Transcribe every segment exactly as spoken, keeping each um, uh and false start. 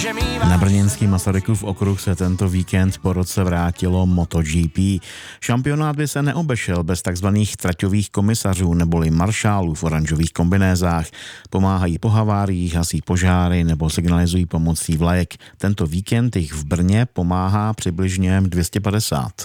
Na brněnský Masarykův okruh se tento víkend po roce vrátilo MotoGP. Šampionát by se neobešel bez takzvaných traťových komisařů neboli maršálů v oranžových kombinézách. Pomáhají po haváriích, hasí požáry nebo signalizují pomocí vlajek. Tento víkend jich v Brně pomáhá přibližně dvě stě padesát.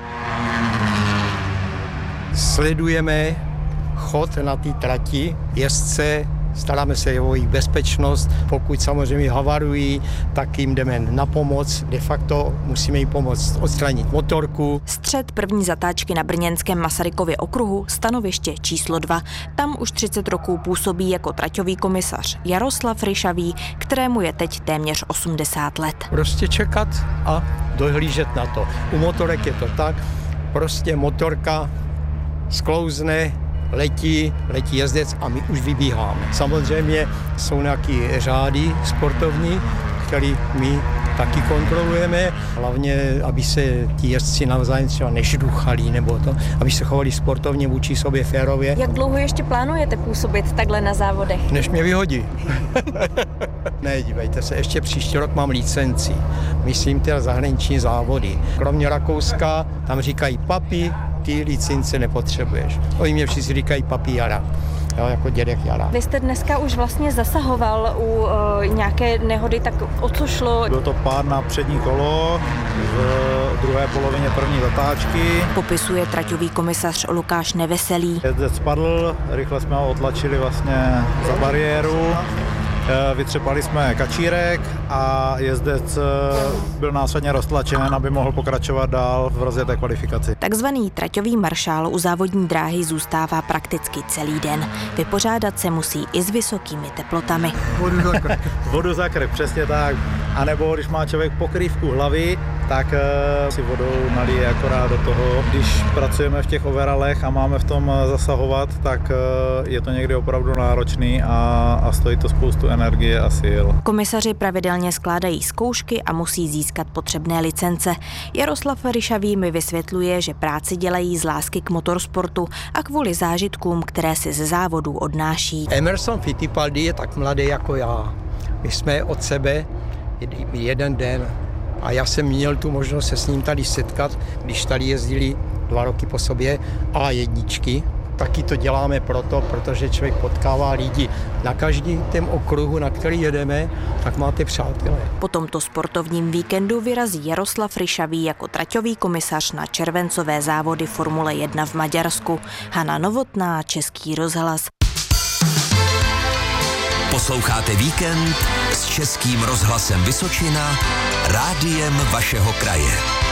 Sledujeme chod na té trati, jezdce, staráme se o jejich bezpečnost, pokud samozřejmě havarují, tak jim jdeme na pomoc, de facto musíme jim pomoct odstranit motorku. Střed první zatáčky na brněnském Masarykově okruhu, stanoviště číslo dva. Tam už třicet roků působí jako traťový komisař Jaroslav Ryšavý, kterému je teď téměř osmdesát let. Prostě čekat a dohlížet na to. U motorek je to tak, prostě motorka sklouzne, letí, letí jezdec a my už vybíháme. Samozřejmě jsou nějaké řády sportovní, které my taky kontrolujeme, hlavně, aby se ti jezdci navzájem třeba nežduchali nebo to, aby se chovali sportovně vůči sobě férově. Jak dlouho ještě plánujete působit takhle na závodech? Než mě vyhodí. Ne, dívejte se, ještě příští rok mám licenci. Myslím ty zahraniční závody. Kromě Rakouska tam říkají papi, ty licence nepotřebuješ. Oni mě všichni říkají papi Jara, jo, jako dědek Jara. Vy jste dneska už vlastně zasahoval u uh, nějaké nehody, tak o co šlo? Byl to pád na přední kolo v druhé polovině první zatáčky. Popisuje traťový komisař Lukáš Neveselý. Jezdec spadl, rychle jsme ho otlačili vlastně za bariéru. Vytřepali jsme kačírek a jezdec byl následně roztlačen, aby mohl pokračovat dál v rozjeté kvalifikaci. Takzvaný traťový maršál u závodní dráhy zůstává prakticky celý den. Vypořádat se musí i s vysokými teplotami. Vodu za krk. Vodu za krk, přesně tak. A nebo když má člověk pokrývku hlavy, tak uh, si vodou nalije akorát do toho. Když pracujeme v těch overalech a máme v tom zasahovat, tak uh, je to někdy opravdu náročný a, a stojí to spoustu energie a sil. Komisaři pravidelně skládají zkoušky a musí získat potřebné licence. Jaroslav Ryšavý mi vysvětluje, že práci dělají z lásky k motorsportu a kvůli zážitkům, které si ze závodů odnáší. Emerson Fittipaldi je tak mladý jako já. My jsme od sebe jeden den a já jsem měl tu možnost se s ním tady setkat, když tady jezdili dva roky po sobě A jedničky. Taky to děláme proto, protože člověk potkává lidi. Na každý tém okruhu, na který jedeme, tak máte přátelé. Po tomto sportovním víkendu vyrazí Jaroslav Ryšavý jako traťový komisař na červencové závody Formule jedna v Maďarsku. Hana Novotná, Český rozhlas. Posloucháte Víkend s Českým rozhlasem Vysočina, rádiem vašeho kraje.